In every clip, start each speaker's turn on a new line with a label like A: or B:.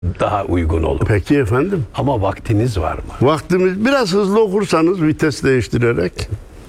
A: daha uygun olur.
B: Peki efendim.
A: Ama vaktiniz var mı?
B: Vaktimiz biraz hızlı okursanız vites değiştirerek.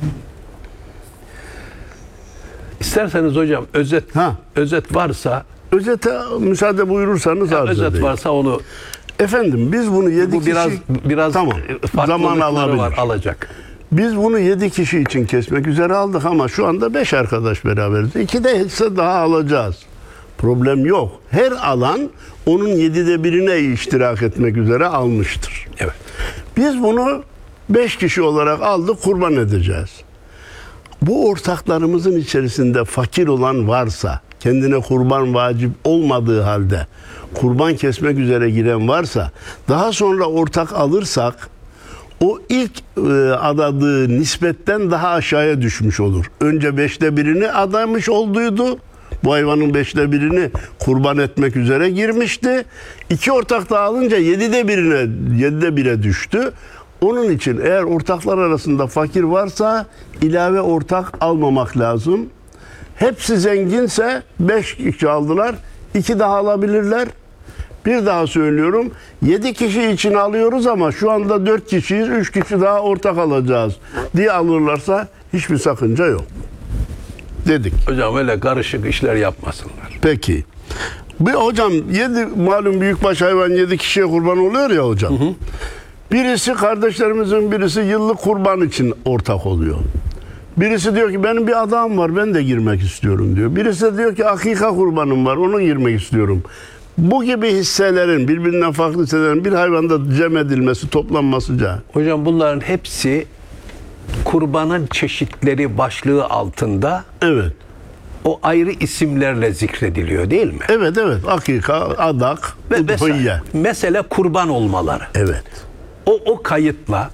A: İsterseniz hocam özet varsa,
B: Özete müsaade buyurursanız arz
A: özet
B: edeyim.
A: varsa onu
B: Efendim biz bunu 7
A: bu
B: kişi
A: biraz
B: tamam, zaman
A: farklılıkları
B: alabilir.
A: var, alacak.
B: Biz bunu 7 kişi için kesmek üzere aldık ama şu anda 5 arkadaş beraberiz. 2 de hisse daha alacağız. Problem yok. Her alan onun 7'de 1'ine iştirak etmek üzere almıştır.
A: Evet.
B: Biz bunu 5 kişi olarak aldık, kurban edeceğiz. Bu ortaklarımızın içerisinde fakir olan varsa, kendine kurban vacip olmadığı halde kurban kesmek üzere giren varsa, daha sonra ortak alırsak o ilk adadığı nispetten daha aşağıya düşmüş olur. Önce 5'te 1'ini adamış olduydu. Bu hayvanın 5'te 1'ini kurban etmek üzere girmişti. 2 ortak da alınca 7'de 1'e düştü. Onun için eğer ortaklar arasında fakir varsa ilave ortak almamak lazım. Hepsi zenginse 5 kişi aldılar. 2 daha alabilirler. Bir daha söylüyorum. 7 kişi için alıyoruz ama şu anda 4 kişiyiz. 3 kişi daha ortak alacağız diye alırlarsa hiçbir sakınca yok. Dedik.
A: Hocam öyle karışık işler yapmasınlar.
B: Peki. Hocam malum büyükbaş hayvan 7 kişiye kurban oluyor ya hocam. Hı hı. Birisi kardeşlerimizin birisi yıllık kurban için ortak oluyor. Birisi diyor ki benim bir adamım var ben de girmek istiyorum diyor. Birisi de diyor ki akika kurbanım var onu girmek istiyorum. Bu gibi hisselerin birbirinden farklı hisselerin bir hayvanda cem edilmesi, toplanması caiz.
A: Hocam bunların hepsi kurbanın çeşitleri başlığı altında
B: evet.
A: O ayrı isimlerle zikrediliyor değil mi?
B: Evet. Akika, adak, udhiyye.
A: Mesele kurban olmaları.
B: Evet.
A: O kayıtla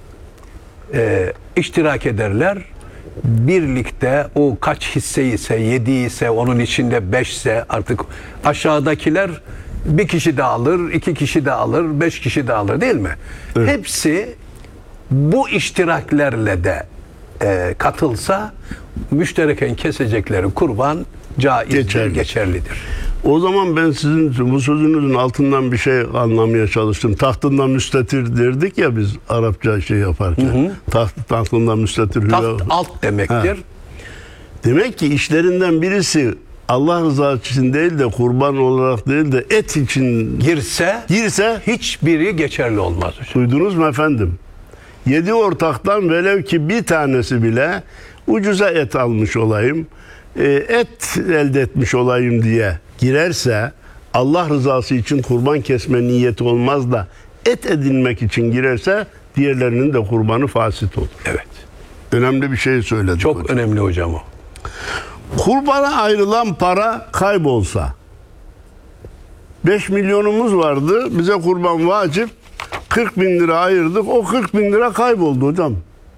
A: iştirak ederler. Birlikte o kaç hisse ise 7 ise onun içinde 5 ise artık aşağıdakiler bir kişi de alır, 2 kişi de alır, 5 kişi de alır değil mi? Evet. Hepsi bu iştiraklerle de katılsa müştereken kesecekleri kurban caizdir, geçerlidir.
B: O zaman ben sizin bu sözünüzün altından bir şey anlamaya çalıştım. Tahtından müstetir derdik ya biz Arapça şey yaparken. Tahtından müstetir.
A: Taht alt demektir.
B: Demek ki işlerinden birisi Allah rızası için değil de kurban olarak değil de et için girse
A: hiçbiri geçerli olmaz hocam.
B: Duydunuz mu efendim? 7 ortaktan velev ki bir tanesi bile ucuza et almış olayım, et elde etmiş olayım diye girerse Allah rızası için kurban kesme niyeti olmaz da et edinmek için girerse diğerlerinin de kurbanı fasit olur.
A: Evet.
B: Önemli bir şey söyledik.
A: Çok
B: hocam.
A: önemli hocam o.
B: Kurbana ayrılan para kaybolsa 5 milyonumuz vardı. Bize kurban vacip 40 bin lira ayırdık. O 40 bin lira kayboldu hocam.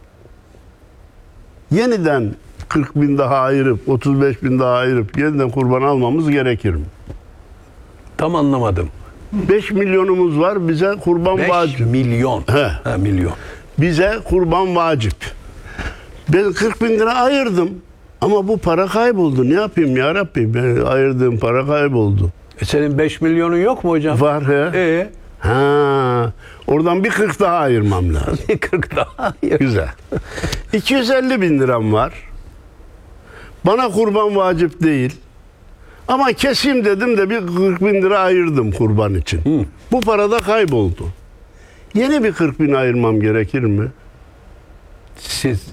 B: Yeniden 40 bin daha ayırıp 35 bin daha ayırıp yeniden kurban almamız gerekir mi?
A: Tam anlamadım.
B: 5 milyonumuz var. Bize kurban
A: 5
B: vacip.
A: milyon. Milyon.
B: Bize kurban vacip. Ben 40 bin lira ayırdım. Ama bu para kayboldu. Ne yapayım ya Rabbi? Ben ayırdığım para kayboldu.
A: Senin 5 milyonun yok mu hocam?
B: Var he. Oradan bir 40 daha ayırmam lazım.
A: Bir 40 daha ayır.
B: Güzel. 250 bin liram var. Bana kurban vacip değil. Ama keseyim dedim de bir 40 bin lira ayırdım kurban için. Bu para da kayboldu. Yeni bir 40 bin ayırmam gerekir mi?
A: Siz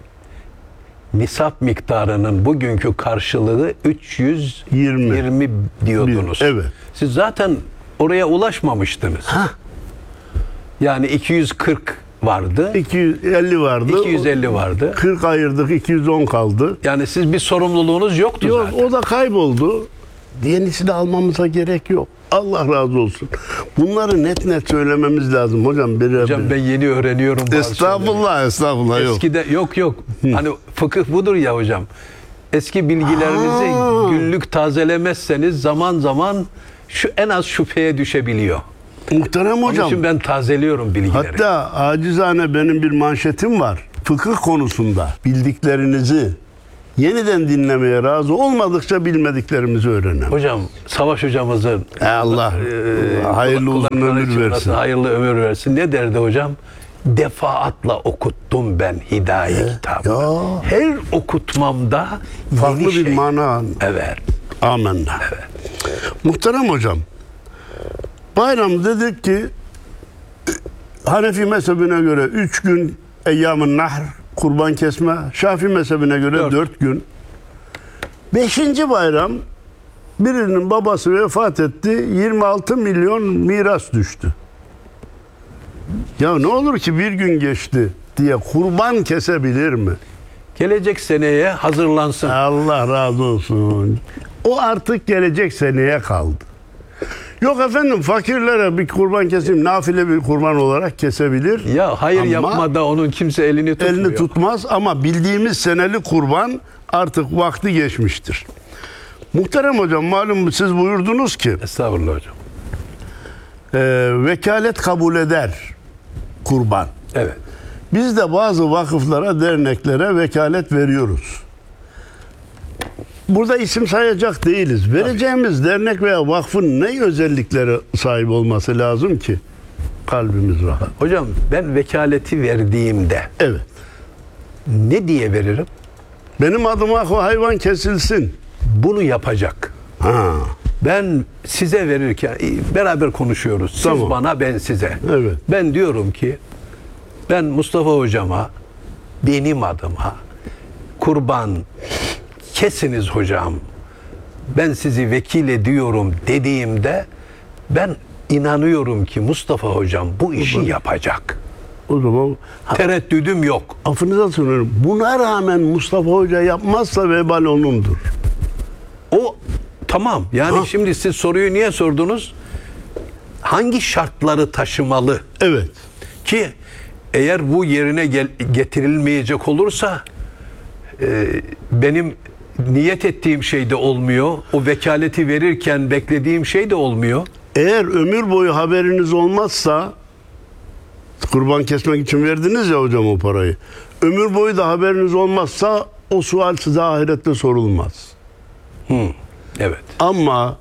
A: nisap miktarının bugünkü karşılığı 320 diyordunuz.
B: Evet.
A: Siz zaten oraya ulaşmamıştınız. Yani 240 vardı.
B: 250 vardı.
A: 250 vardı.
B: 40 ayırdık, 210 kaldı.
A: Yani siz bir sorumluluğunuz yoktu zaten.
B: O da kayboldu. Yenisini almamıza gerek yok. Allah razı olsun. Bunları net söylememiz lazım hocam.
A: Hocam ben yeni öğreniyorum.
B: Estağfurullah yok.
A: Eskide yok. Hani fıkıh budur ya hocam. Eski bilgilerinizi günlük tazelemezseniz zaman zaman en az şüpheye düşebiliyor.
B: Muhterem hocam.
A: Onun için ben tazeliyorum bilgileri.
B: Hatta acizane benim bir manşetim var. Fıkıh konusunda bildiklerinizi yeniden dinlemeye razı olmadıkça bilmediklerimizi öğrenelim.
A: Hocam Savaş hocamızın
B: Allah hayırlı uzun
A: kulakları
B: ömür
A: çınlasın,
B: versin.
A: hayırlı ömür versin. Ne derdi hocam? Defaatla okuttum ben hidaye kitabını.
B: ya.
A: Her okutmamda
B: Farklı
A: yeni
B: bir
A: şey.
B: mana.
A: Evet.
B: Amenna. Muhterem hocam, bayram dedik ki Hanefi mezhebine göre 3 gün eyyam-ı nahr, kurban kesme, Şafii mezhebine göre 4 gün. 5. bayram birinin babası vefat etti, 26 milyon miras düştü. Ya ne olur ki bir gün geçti diye kurban kesebilir mi?
A: Gelecek seneye hazırlansın.
B: Allah razı olsun. O artık gelecek seneye kaldı. Yok efendim, fakirlere bir kurban keseyim, nafile bir kurban olarak kesebilir.
A: Ya hayır
B: Ama
A: yapmada onun kimse elini tutmuyor.
B: elini tutmaz ama bildiğimiz seneli kurban artık vakti geçmiştir. Muhterem hocam, malum siz buyurdunuz ki
A: Estağfurullah hocam.
B: vekalet kabul eder kurban.
A: Evet.
B: Biz de bazı vakıflara, derneklere vekalet veriyoruz. Burada isim sayacak değiliz. Vereceğimiz dernek veya vakfın ne özelliklere sahip olması lazım ki kalbimiz rahat?
A: Hocam ben vekaleti verdiğimde
B: Evet.
A: ne diye veririm?
B: Benim adıma o hayvan kesilsin.
A: Bunu yapacak.
B: Ha.
A: Ben size verirken beraber konuşuyoruz. Siz
B: Tamam.
A: bana, ben size.
B: Evet.
A: Ben diyorum ki ben Mustafa hocama benim adıma kurban kesiniz hocam. Ben sizi vekil ediyorum dediğimde ben inanıyorum ki Mustafa hocam bu işi yapacak.
B: O zaman
A: Tereddüdüm yok.
B: affınıza sığınıyorum. Buna rağmen Mustafa Hoca yapmazsa vebal onundur.
A: O tamam. Yani şimdi siz soruyu niye sordunuz? Hangi şartları taşımalı?
B: Evet.
A: Ki eğer bu yerine getirilmeyecek olursa benim niyet ettiğim şey de olmuyor. O vekaleti verirken beklediğim şey de olmuyor.
B: Eğer ömür boyu haberiniz olmazsa, kurban kesmek için verdiniz ya hocam o parayı. Ömür boyu da haberiniz olmazsa o sual size ahirette sorulmaz.
A: Evet.
B: Ama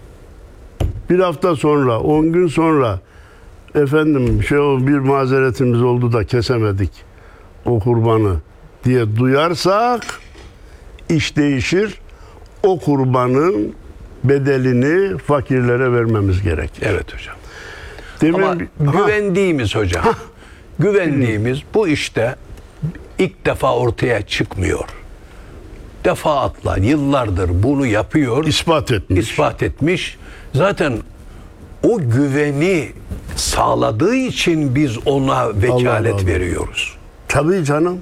B: bir hafta sonra, 10 gün sonra efendim bir mazeretimiz oldu da kesemedik o kurbanı diye duyarsak iş değişir. O kurbanın bedelini fakirlere vermemiz gerekir.
A: Evet hocam.
B: Demin
A: Ama güvendiğimiz hocam, güvendiğimiz bu işte ilk defa ortaya çıkmıyor. Defaatla yıllardır bunu yapıyor,
B: ispat etmiş.
A: ispat etmiş. Zaten o güveni sağladığı için biz ona vekalet
B: Allah.
A: veriyoruz.
B: Tabii canım.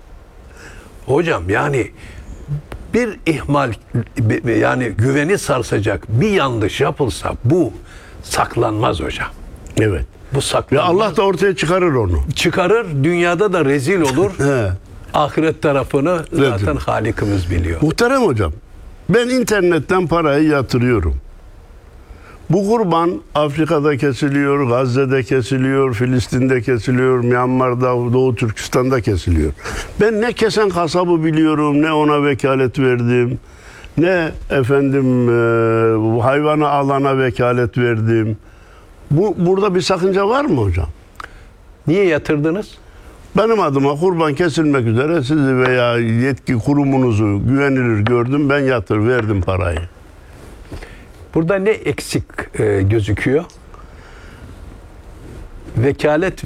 A: Hocam yani bir ihmal, yani güveni sarsacak bir yanlış yapılsa bu saklanmaz hocam.
B: Evet.
A: Bu
B: Ve
A: saklanmaz.
B: Allah da ortaya çıkarır onu.
A: Çıkarır, dünyada da rezil olur.
B: He.
A: Ahiret tarafını zaten Halikimiz biliyor.
B: Muhterem hocam, ben internetten parayı yatırıyorum. Bu kurban Afrika'da kesiliyor, Gazze'de kesiliyor, Filistin'de kesiliyor, Myanmar'da, Doğu Türkistan'da kesiliyor. Ben ne kesen kasabı biliyorum, ne ona vekalet verdim, ne efendim hayvanı alana vekalet verdim. Burada bir sakınca var mı hocam?
A: Niye yatırdınız?
B: Benim adıma kurban kesilmek üzere sizi veya yetki kurumunuzu güvenilir gördüm, ben verdim parayı.
A: Burada ne eksik gözüküyor? Vekalet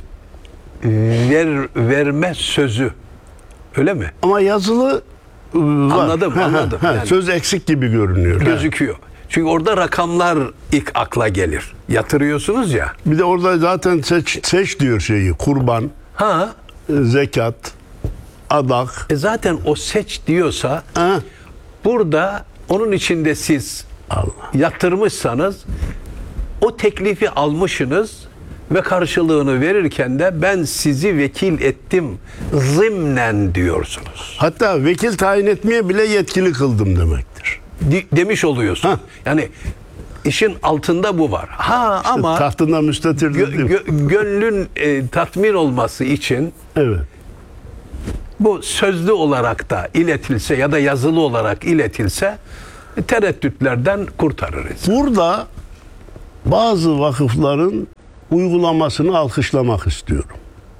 A: verme sözü. Öyle mi?
B: Ama yazılı var.
A: Anladım. Yani
B: Söz eksik gibi görünüyor.
A: gözüküyor. Çünkü orada rakamlar ilk akla gelir. Yatırıyorsunuz ya.
B: Bir de orada zaten seç diyor şeyi. Kurban, zekat, adak.
A: Zaten o seç diyorsa
B: Ha?
A: burada onun içinde siz yatırmışsanız o teklifi almışsınız ve karşılığını verirken de ben sizi vekil ettim zımnen diyorsunuz.
B: Hatta vekil tayin etmeye bile yetkili kıldım demektir.
A: Demiş oluyorsun. Yani işin altında bu var. Ama
B: Tahtından müstetir dedim.
A: gönlün tatmin olması için
B: Evet.
A: bu sözlü olarak da iletilse ya da yazılı olarak iletilse tereddütlerden kurtarırız.
B: Burada bazı vakıfların uygulamasını alkışlamak istiyorum.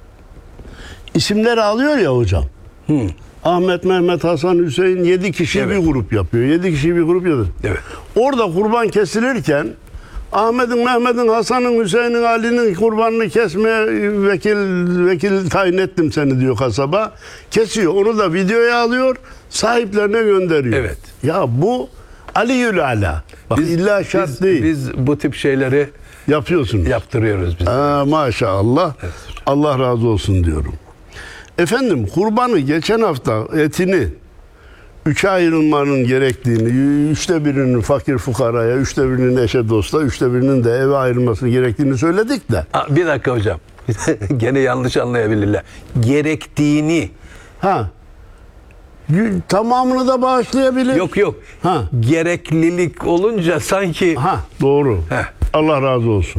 B: İsimleri alıyor ya hocam. Ahmet, Mehmet, Hasan, Hüseyin 7 kişi
A: Evet.
B: bir grup yapıyor. 7 kişi bir grup yapıyor.
A: Evet.
B: Orada kurban kesilirken Ahmet'in, Mehmet'in, Hasan'ın, Hüseyin'in, Ali'nin kurbanını kesmeye vekil tayin ettim seni diyor kasaba. Kesiyor. Onu da videoya alıyor. Sahiplerine gönderiyor.
A: Evet.
B: Ya bu Aliyül Ala. Bak illa şart değil.
A: Biz bu tip şeyleri
B: Yapıyorsunuz.
A: yaptırıyoruz biz.
B: Maşallah.
A: Evet.
B: Allah razı olsun diyorum. Efendim kurbanı geçen hafta etini 3'e ayrılmanın gerektiğini, 1/3'ünün fakir fukaraya, 1/3'ünün eşe dosta, 1/3'ünün de eve ayrılmasını gerektiğini söyledik de.
A: Bir dakika hocam. Gene yanlış anlayabilirler. Gerektiğini.
B: Ha. Tamamını da bağışlayabilir.
A: Yok.
B: Ha.
A: Gereklilik olunca sanki
B: Ha, doğru.
A: Heh.
B: Allah razı olsun.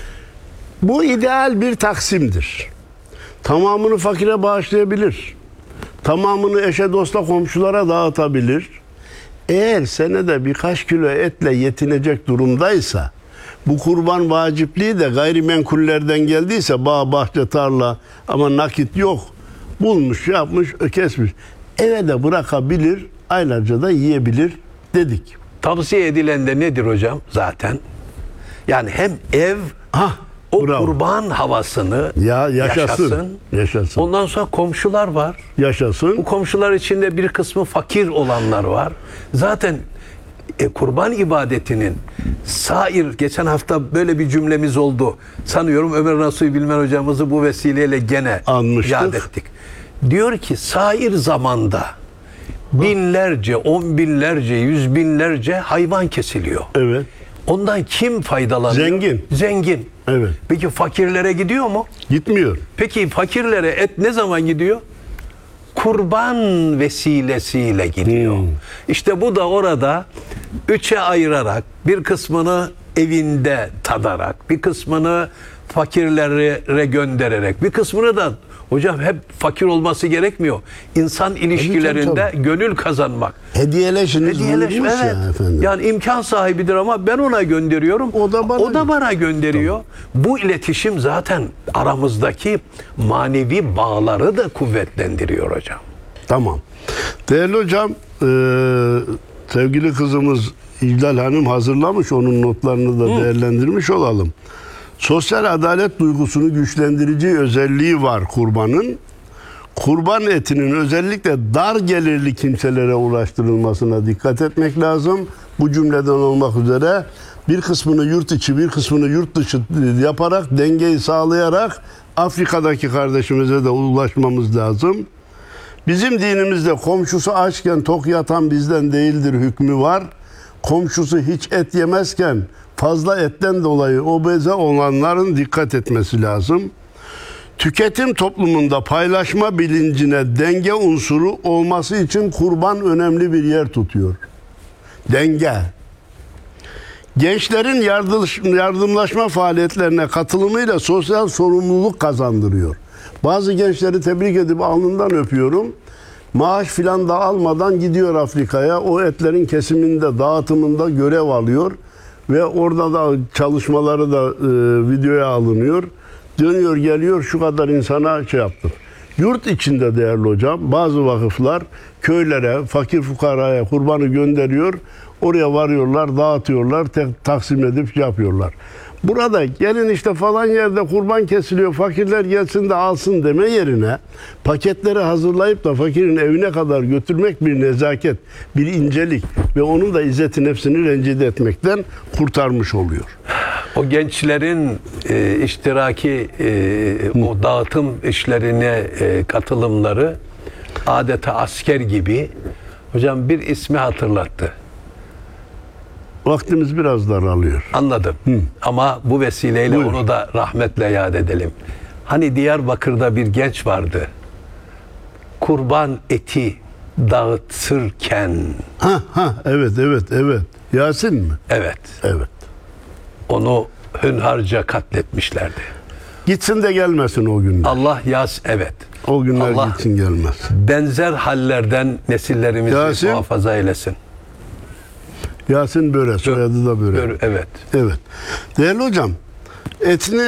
B: Bu ideal bir taksimdir. Tamamını fakire bağışlayabilir. Tamamını eşe dosta komşulara dağıtabilir. Eğer senede birkaç kilo etle yetinecek durumdaysa, bu kurban vacipliği de gayrimenkullerden geldiyse, bağ, bahçe, tarla ama nakit yok, bulmuş, yapmış, kesmiş, eve de bırakabilir, aylarca da yiyebilir dedik.
A: tavsiye edilen de nedir hocam zaten? Yani hem ev o
B: bravo.
A: kurban havasını
B: Yaşasın.
A: Ondan sonra komşular var.
B: Yaşasın.
A: Bu komşular içinde bir kısmı fakir olanlar var. Zaten kurban ibadetinin geçen hafta böyle bir cümlemiz oldu. Sanıyorum Ömer Nasuhi Bilmen hocamızı bu vesileyle gene
B: anmıştık.
A: yad ettik. Diyor ki sair zamanda binlerce, 10 binlerce, 100 binlerce hayvan kesiliyor.
B: Evet.
A: Ondan kim faydalanıyor? Zengin.
B: Evet.
A: Peki fakirlere gidiyor mu?
B: Gitmiyor.
A: Peki fakirlere et ne zaman gidiyor? Kurban vesilesiyle gidiyor. İşte bu da orada 3'e ayırarak, bir kısmını evinde tadarak, bir kısmını fakirlere göndererek, bir kısmını da hocam hep fakir olması gerekmiyor. İnsan ilişkilerinde gönül kazanmak.
B: Hediyeleşiniz
A: Evet.
B: ya efendim.
A: Yani imkan sahibidir ama ben ona gönderiyorum. O da bana gönderiyor. Bu iletişim zaten aramızdaki manevi bağları da kuvvetlendiriyor hocam.
B: Tamam. Değerli hocam, sevgili kızımız İclal Hanım hazırlamış, onun notlarını da değerlendirmiş olalım. Sosyal adalet duygusunu güçlendirici özelliği var kurbanın. Kurban etinin özellikle dar gelirli kimselere ulaştırılmasına dikkat etmek lazım. Bu cümleden olmak üzere bir kısmını yurt içi, bir kısmını yurt dışı yaparak, dengeyi sağlayarak Afrika'daki kardeşimize de ulaşmamız lazım. Bizim dinimizde komşusu açken tok yatan bizden değildir hükmü var. Komşusu hiç et yemezken fazla etten dolayı obeze olanların dikkat etmesi lazım. Tüketim toplumunda paylaşma bilincine denge unsuru olması için kurban önemli bir yer tutuyor. Denge. Gençlerin yardımlaşma faaliyetlerine katılımıyla sosyal sorumluluk kazandırıyor. Bazı gençleri tebrik edip alnından öpüyorum. Maaş filan da almadan gidiyor Afrika'ya. O etlerin kesiminde, dağıtımında görev alıyor. Ve orada da çalışmaları da videoya alınıyor. Dönüyor geliyor, şu kadar insana şey yaptık. Yurt içinde değerli hocam bazı vakıflar köylere, fakir fukaraya kurbanı gönderiyor. Oraya varıyorlar, dağıtıyorlar, taksim edip yapıyorlar. Burada gelin işte falan yerde kurban kesiliyor, fakirler gelsin de alsın deme yerine paketleri hazırlayıp da fakirin evine kadar götürmek bir nezaket, bir incelik ve onun da izzeti nefsini rencide etmekten kurtarmış oluyor.
A: O gençlerin iştiraki, o dağıtım işlerine katılımları adeta asker gibi. Hocam bir ismi hatırlattı.
B: Vaktimiz biraz daralıyor.
A: Anladım. Ama bu vesileyle
B: Buyur.
A: onu da rahmetle yad edelim. Hani Diyarbakır'da bir genç vardı. Kurban eti dağıtırken.
B: Evet. Yasin mi?
A: Evet.
B: Evet.
A: Onu hünharca katletmişlerdi.
B: Gitsin de gelmesin o günler.
A: Allah evet.
B: O günler
A: Allah
B: gitsin gelmez.
A: benzer hallerden nesillerimizi
B: Yasin.
A: muhafaza eylesin.
B: Yasin Böre, soyadı da Böre.
A: Evet.
B: Evet. Değerli hocam, etini